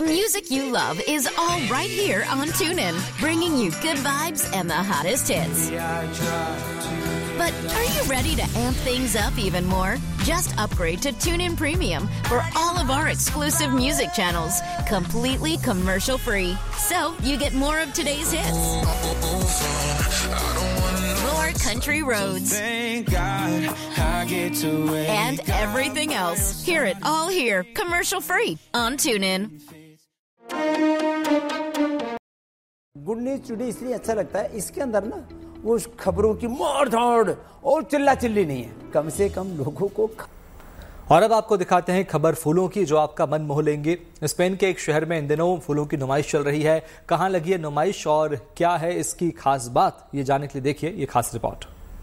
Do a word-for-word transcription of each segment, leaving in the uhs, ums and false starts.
music you love is all right here on TuneIn, bringing you good vibes and the hottest hits. But are you ready to amp things up even more? Just upgrade to TuneIn Premium for all of our exclusive music channels, completely commercial free. So you get more of today's hits, more country roads, and everything else. Hear it all here, commercial free on TuneIn. Good news today इसलिए अच्छा लगता है, इसके अंदर ना वो खबरों की मार धाड़ और चिल्ला चिल्ली नहीं है, कम से कम लोगों को। और अब आपको दिखाते हैं खबर फूलों की जो आपका मन मोह लेंगे। स्पेन के एक शहर में इन दिनों फूलों की नुमाइश चल रही है। कहां लगी है नुमाइश और क्या है इसकी खास बात, ये जानने के लिए देखिए ये खास रिपोर्ट।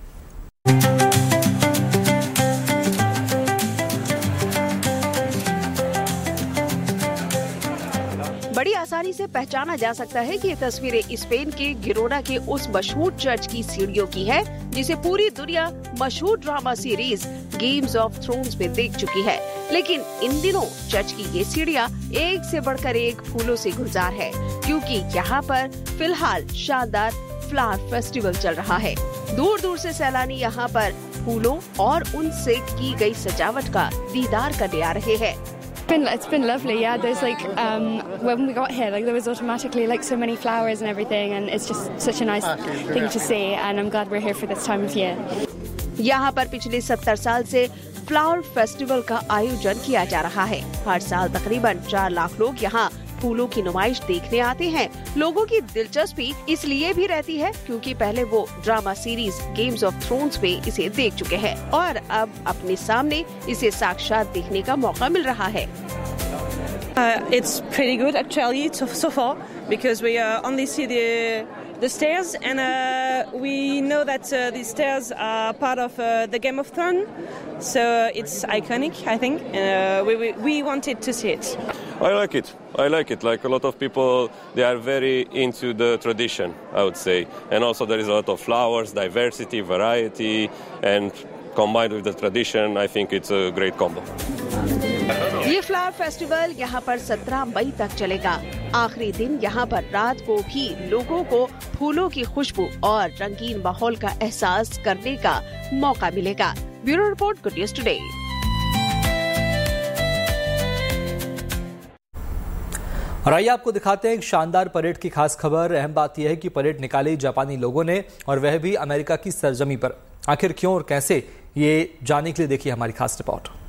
बड़ी आसानी से पहचाना जा सकता है कि ये तस्वीरें स्पेन के गिरोना के उस मशहूर चर्च की सीढ़ियों की है जिसे पूरी दुनिया मशहूर drama series games of thrones में देख चुकी है। लेकिन इन दिनों चर्च की ये सीढ़ियाँ एक से बढ़कर एक फूलों से गुलजार है, क्योंकि यहाँ पर फिलहाल शानदार फ्लावर फेस्टिवल चल रहा है। दूर दूर से सैलानी यहाँ पर फूलों और उनसे की गई सजावट का दीदार करने आ रहे हैं। It's been, it's been lovely, yeah. There's like, um, when we got here, like there was automatically like so many flowers and everything, and it's just such a nice thing to see, and I'm glad we're here for this time of year. यहाँ पर पिछले सत्तर साल से flower festival का आयोजन किया जा रहा है। हर साल तकरीबन चार लाख लोग यहाँ फूलों की नुमाइश देखने आते हैं। लोगों की दिलचस्पी इसलिए भी रहती है क्योंकि पहले वो drama series games of thrones पे इसे देख चुके हैं और अब अपने सामने इसे साक्षात देखने का मौका मिल रहा है। Uh, it's pretty good actually so, so far because we uh, only see the the stairs and uh, we know that uh, these stairs are part of uh, the Game of Thrones, so it's iconic. I think uh, we, we we wanted to see it. I like it. I like it. Like a lot of people, they are very into the tradition, I would say, and also there is a lot of flowers, diversity, variety, and combined with the tradition, I think it's a great combo. ये flower festival यहाँ पर सत्रह मई तक चलेगा। आखिरी दिन यहाँ पर रात को भी लोगों को फूलों की खुशबू और रंगीन माहौल का एहसास करने का मौका मिलेगा। Bureau report, good news today. और आइए आपको दिखाते हैं एक शानदार परेड की खास खबर। अहम बात यह है कि परेड निकाली जापानी लोगों ने और वह भी अमेरिका की सरजमी पर। आखिर क्यों और कैसे, ये जानने के लिए देखिए हमारी खास रिपोर्ट।